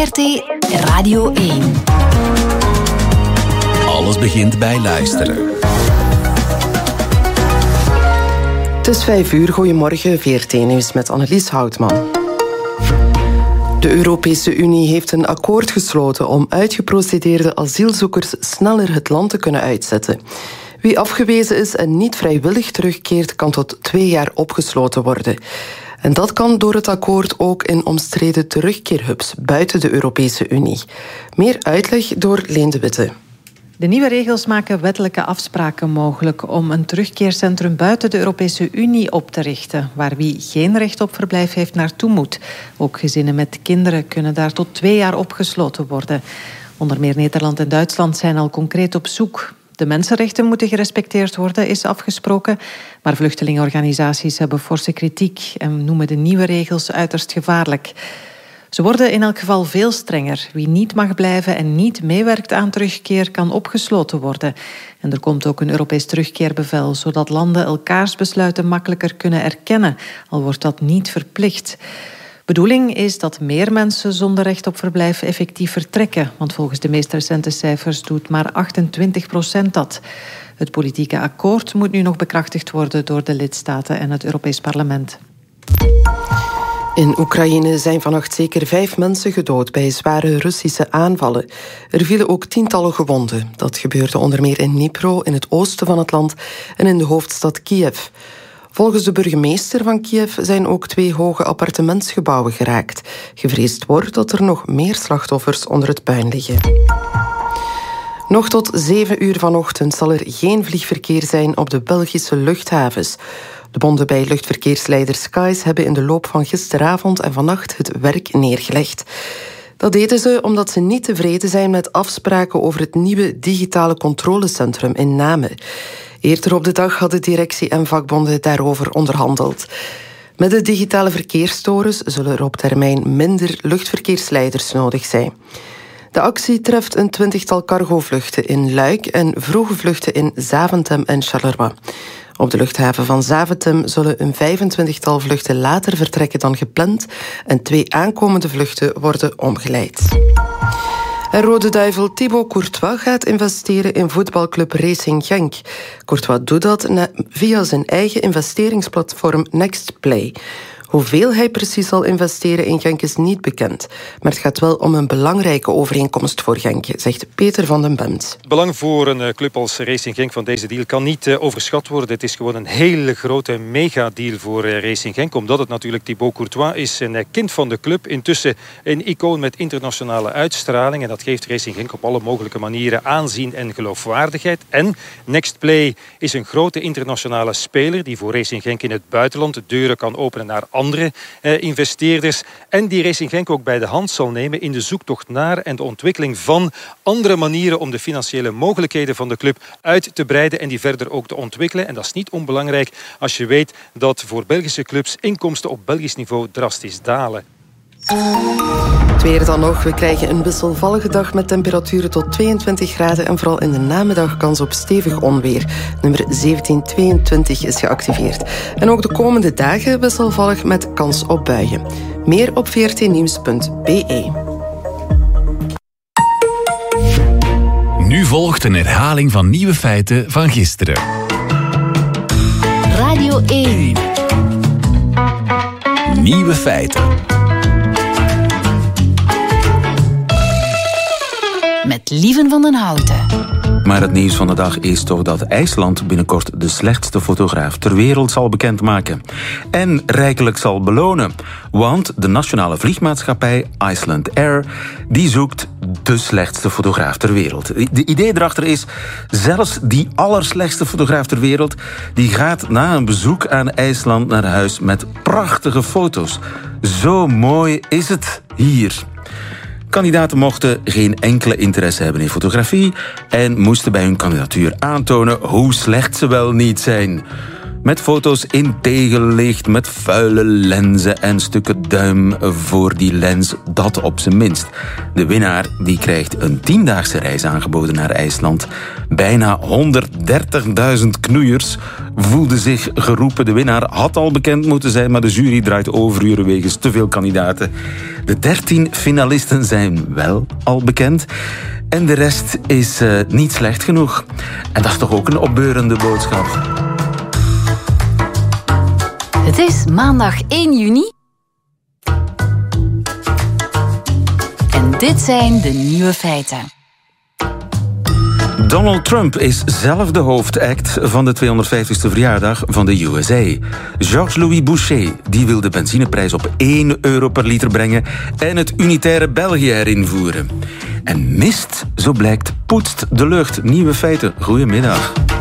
VRT Radio 1. Alles begint bij luisteren. Het is 5:00. Goedemorgen, VRT Nieuws met Annelies Houtman. De Europese Unie heeft een akkoord gesloten om uitgeprocedeerde asielzoekers sneller het land te kunnen uitzetten. Wie afgewezen is en niet vrijwillig terugkeert, kan tot 2 jaar opgesloten worden. En dat kan door het akkoord ook in omstreden terugkeerhubs buiten de Europese Unie. Meer uitleg door Leen de Witte. De nieuwe regels maken wettelijke afspraken mogelijk om een terugkeercentrum buiten de Europese Unie op te richten, waar wie geen recht op verblijf heeft naartoe moet. Ook gezinnen met kinderen kunnen daar tot 2 jaar opgesloten worden. Onder meer Nederland en Duitsland zijn al concreet op zoek. De mensenrechten moeten gerespecteerd worden, is afgesproken. Maar vluchtelingenorganisaties hebben forse kritiek en noemen de nieuwe regels uiterst gevaarlijk. Ze worden in elk geval veel strenger. Wie niet mag blijven en niet meewerkt aan terugkeer kan opgesloten worden. En er komt ook een Europees terugkeerbevel, zodat landen elkaars besluiten makkelijker kunnen erkennen, al wordt dat niet verplicht. Bedoeling is dat meer mensen zonder recht op verblijf effectief vertrekken, want volgens de meest recente cijfers doet maar 28% dat. Het politieke akkoord moet nu nog bekrachtigd worden door de lidstaten en het Europees Parlement. In Oekraïne zijn vannacht zeker 5 mensen gedood bij zware Russische aanvallen. Er vielen ook tientallen gewonden. Dat gebeurde onder meer in Dnipro, in het oosten van het land, en in de hoofdstad Kiev. Volgens de burgemeester van Kiev zijn ook 2 hoge appartementsgebouwen geraakt. Gevreesd wordt dat er nog meer slachtoffers onder het puin liggen. Nog tot 7:00 vanochtend zal er geen vliegverkeer zijn op de Belgische luchthavens. De bonden bij luchtverkeersleider Skies hebben in de loop van gisteravond en vannacht het werk neergelegd. Dat deden ze omdat ze niet tevreden zijn met afspraken over het nieuwe digitale controlecentrum in Namen. Eerder op de dag hadden directie en vakbonden daarover onderhandeld. Met de digitale verkeerstorens zullen er op termijn minder luchtverkeersleiders nodig zijn. De actie treft een 20-tal cargovluchten in Luik en vroege vluchten in Zaventem en Charleroi. Op de luchthaven van Zaventem zullen een 25-tal vluchten later vertrekken dan gepland en 2 aankomende vluchten worden omgeleid. En Rode Duivel Thibaut Courtois gaat investeren in voetbalclub Racing Genk. Courtois doet dat via zijn eigen investeringsplatform Nextplay. Hoeveel hij precies zal investeren in Genk is niet bekend. Maar het gaat wel om een belangrijke overeenkomst voor Genk, zegt Peter van den Bemt. Het belang voor een club als Racing Genk van deze deal kan niet overschat worden. Het is gewoon een hele grote megadeal voor Racing Genk. Omdat het natuurlijk Thibaut Courtois is, een kind van de club. Intussen een icoon met internationale uitstraling. En dat geeft Racing Genk op alle mogelijke manieren aanzien en geloofwaardigheid. En Nextplay is een grote internationale speler die voor Racing Genk in het buitenland de deuren kan openen naar andere investeerders en die Racing Genk ook bij de hand zal nemen in de zoektocht naar en de ontwikkeling van andere manieren om de financiële mogelijkheden van de club uit te breiden en die verder ook te ontwikkelen. En dat is niet onbelangrijk als je weet dat voor Belgische clubs inkomsten op Belgisch niveau drastisch dalen. Het weer dan nog. We krijgen een wisselvallige dag met temperaturen tot 22 graden en vooral in de namiddag kans op stevig onweer. Nummer 1722 is geactiveerd. En ook de komende dagen wisselvallig met kans op buien. Meer op vrtnieuws.be. Nu volgt een herhaling van nieuwe feiten van gisteren. Radio 1. Nieuwe feiten. Met Lieven van den Houten. Maar het nieuws van de dag is toch dat IJsland binnenkort de slechtste fotograaf ter wereld zal bekendmaken. En rijkelijk zal belonen. Want de nationale vliegmaatschappij Iceland Air die zoekt de slechtste fotograaf ter wereld. De idee erachter is, zelfs die allerslechtste fotograaf ter wereld die gaat na een bezoek aan IJsland naar huis met prachtige foto's. Zo mooi is het hier. Kandidaten mochten geen enkele interesse hebben in fotografie en moesten bij hun kandidatuur aantonen hoe slecht ze wel niet zijn. Met foto's in tegenlicht, met vuile lenzen en stukken duim voor die lens, dat op zijn minst. De winnaar die krijgt een 10-daagse reis aangeboden naar IJsland. Bijna 130.000 knoeiers voelden zich geroepen. De winnaar had al bekend moeten zijn, maar de jury draait overuren wegens te veel kandidaten. De 13 finalisten zijn wel al bekend. En de rest is niet slecht genoeg. En dat is toch ook een opbeurende boodschap. Het is maandag 1 juni. En dit zijn de nieuwe feiten. Donald Trump is zelf de hoofdact van de 250ste verjaardag van de USA. Georges-Louis Boucher die wil de benzineprijs op €1 per liter brengen en het unitaire België herinvoeren. En mist, zo blijkt, poetst de lucht. Nieuwe feiten. Goedemiddag.